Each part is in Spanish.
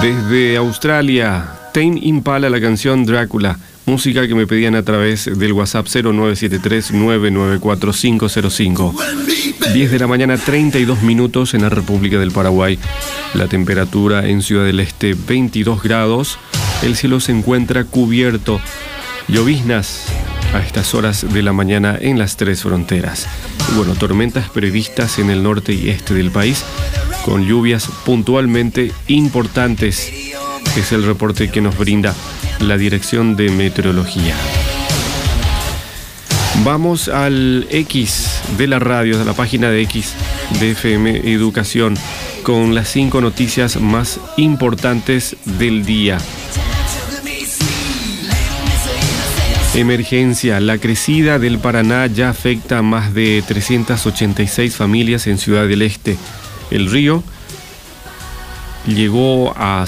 Desde Australia, Tame Impala, la canción Drácula, música que me pedían a través del WhatsApp 0973-994-505. 10 de la mañana, 32 minutos en la República del Paraguay. La temperatura en Ciudad del Este, 22 grados. El cielo se encuentra cubierto. Lloviznas a estas horas de la mañana en las tres fronteras. Y bueno, tormentas previstas en el norte y este del país, con lluvias puntualmente importantes. Es el reporte que nos brinda la Dirección de Meteorología. Vamos al X de la radio, de la página de X de FM Educación, con las 5 noticias más importantes del día. Emergencia. La crecida del Paraná ya afecta a más de 386 familias en Ciudad del Este. El río llegó a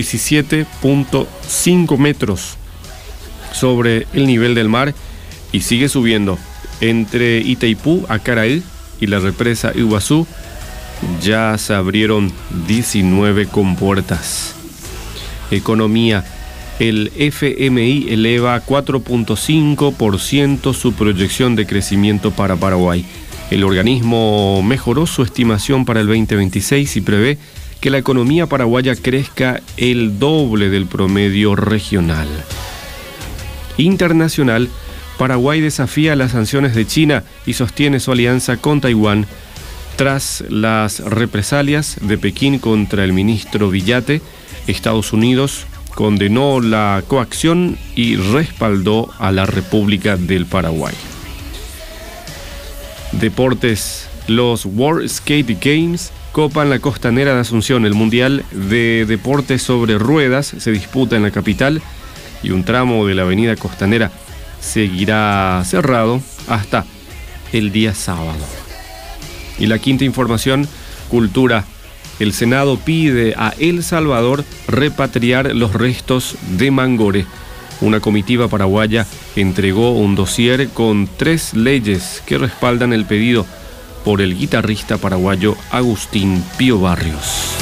117.5 metros sobre el nivel del mar y sigue subiendo. Entre Itaipú, Acaraí y la represa Iguazú ya se abrieron 19 compuertas. Economía. El FMI eleva 4.5% su proyección de crecimiento para Paraguay. El organismo mejoró su estimación para el 2026 y prevé que la economía paraguaya crezca el doble del promedio regional. Internacional. Paraguay desafía las sanciones de China y sostiene su alianza con Taiwán tras las represalias de Pekín contra el ministro Villate. Estados Unidos condenó la coacción y respaldó a la República del Paraguay. Deportes. Los World Skate Games copan la costanera de Asunción. El Mundial de Deportes sobre Ruedas se disputa en la capital y un tramo de la avenida costanera seguirá cerrado hasta el día sábado. Y la quinta información, cultura. El Senado pide a El Salvador repatriar los restos de Mangore. Una comitiva paraguaya entregó un dossier con 3 leyes que respaldan el pedido por el guitarrista paraguayo Agustín Pío Barrios.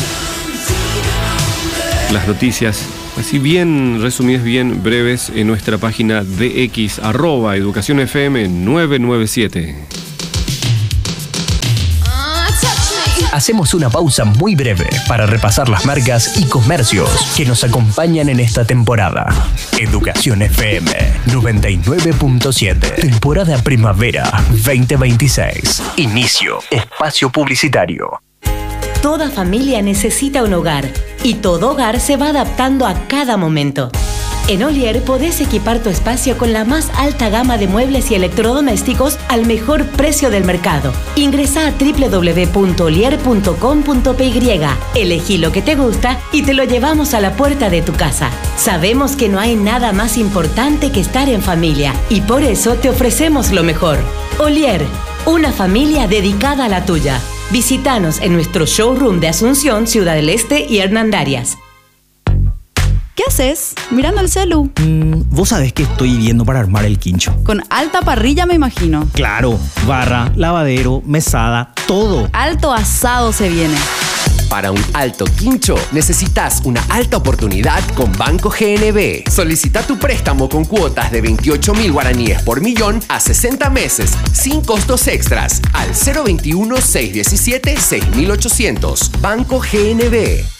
Las noticias, así bien resumidas, bien breves, en nuestra página de X, @educacionfm 997. Hacemos una pausa muy breve para repasar las marcas y comercios que nos acompañan en esta temporada. Educación FM 99.7. Temporada Primavera 2026. Inicio. Espacio publicitario. Toda familia necesita un hogar y todo hogar se va adaptando a cada momento. En Olier podés equipar tu espacio con la más alta gama de muebles y electrodomésticos al mejor precio del mercado. Ingresá a www.olier.com.py, elegí lo que te gusta y te lo llevamos a la puerta de tu casa. Sabemos que no hay nada más importante que estar en familia y por eso te ofrecemos lo mejor. Olier, una familia dedicada a la tuya. Visítanos en nuestro showroom de Asunción, Ciudad del Este y Hernandarias. ¿Qué haces? Mirando el celu. Vos sabés que estoy viendo para armar el quincho. Con alta parrilla, me imagino. Claro, barra, lavadero, mesada, todo. Alto asado se viene. Para un alto quincho, necesitas una alta oportunidad con Banco GNB. Solicita tu préstamo con cuotas de 28.000 guaraníes por millón a 60 meses, sin costos extras, al 021-617-6800. Banco GNB.